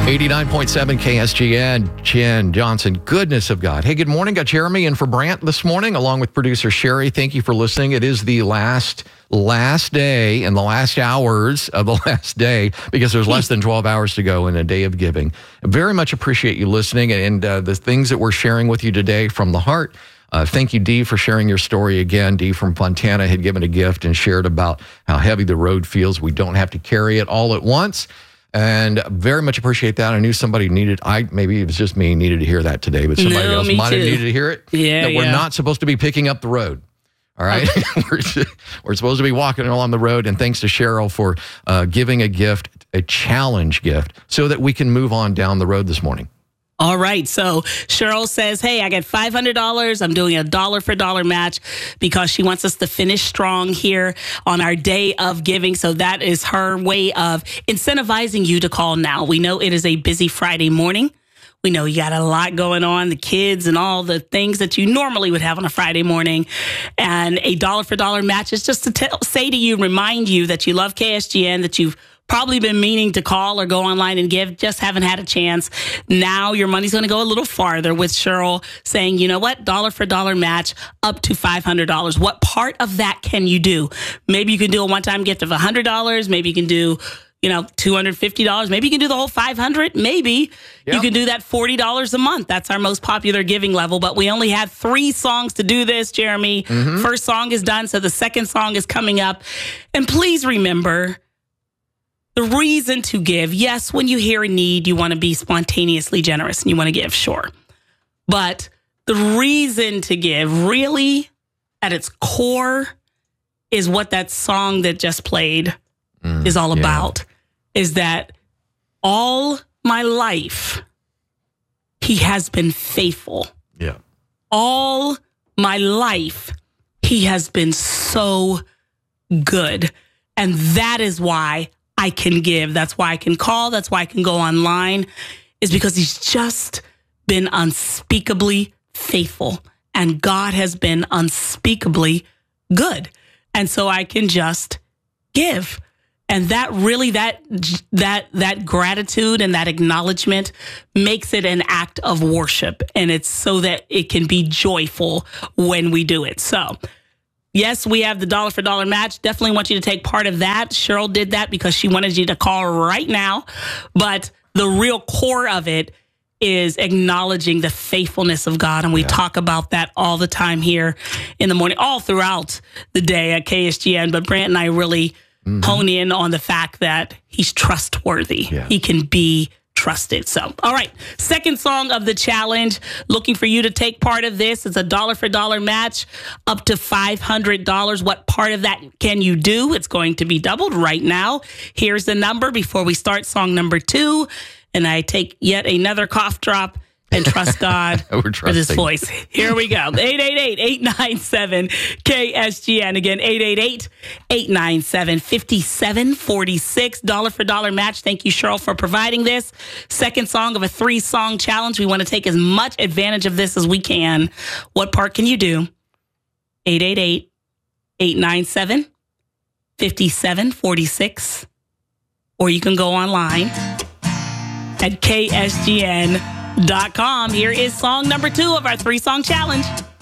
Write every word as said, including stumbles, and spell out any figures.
eighty-nine point seven K S G N, Jen Johnson, goodness of God. Hey, good morning. Got Jeremy in for Brant this morning, along with producer Sherry. Thank you for listening. It is the last, last day and the last hours of the last day because there's less than twelve hours to go in a day of giving. I very much appreciate you listening and uh, the things that we're sharing with you today from the heart. Uh, thank you, Dee, for sharing your story again. Dee from Fontana had given a gift and shared about how heavy the road feels. We don't have to carry it all at once. And very much appreciate that. I knew somebody needed, I maybe it was just me, needed to hear that today, but somebody no, else might have needed to hear it. Yeah, that we're yeah. not supposed to be picking up the road. All right. Okay. we're, we're supposed to be walking along the road. And thanks to Cheryl for uh, giving a gift, a challenge gift, so that we can move on down the road this morning. All right. So Cheryl says, hey, I got five hundred dollars. I'm doing a dollar for dollar match because she wants us to finish strong here on our day of giving. So that is her way of incentivizing you to call now. We know it is a busy Friday morning. We know you got a lot going on, the kids and all the things that you normally would have on a Friday morning. And a dollar for dollar match is just to tell, say to you, remind you that you love K S G N, that you've probably been meaning to call or go online and give, just haven't had a chance. Now your money's going to go a little farther with Cheryl saying, you know what, dollar for dollar match up to five hundred dollars. What part of that can you do? Maybe you can do a one-time gift of one hundred dollars. Maybe you can do, you know, two hundred fifty dollars. Maybe you can do the whole five hundred dollars. Maybe yep. you can do that forty dollars a month. That's our most popular giving level. But we only had three songs to do this, Jeremy. Mm-hmm. First song is done, so the second song is coming up. And please remember, the reason to give, yes, when you hear a need, you want to be spontaneously generous and you want to give, sure. But the reason to give really at its core is what that song that just played mm, is all yeah. about, is that all my life, he has been faithful. Yeah. All my life, he has been so good. And that is why I can give. That's why I can call. That's why I can go online, is because he's just been unspeakably faithful. And God has been unspeakably good. And so I can just give. And that really, that that that gratitude and that acknowledgement makes it an act of worship. And it's so that it can be joyful when we do it. So yes, we have the dollar for dollar match. Definitely want you to take part of that. Cheryl did that because she wanted you to call right now. But the real core of it is acknowledging the faithfulness of God. And we yeah. talk about that all the time here in the morning, all throughout the day at K S G N. But Brant and I really mm-hmm. hone in on the fact that he's trustworthy. Yeah. He can be trusted. So, all right. Second song of the challenge. Looking for you to take part of this. It's a dollar for dollar match up to five hundred dollars. What part of that can you do? It's going to be doubled right now. Here's the number before we start song number two. And I take yet another cough drop and trust God for this voice. Here we go. eight eight eight, eight nine seven, K S G N. Again, eight eight eight, eight nine seven, five seven four six. Dollar for dollar match. Thank you, Cheryl, for providing this. Second song of a three-song challenge. We want to take as much advantage of this as we can. What part can you do? eight eight eight, eight nine seven, five seven four six. Or you can go online at K S G N dot com. Here is song number two of our three-song challenge.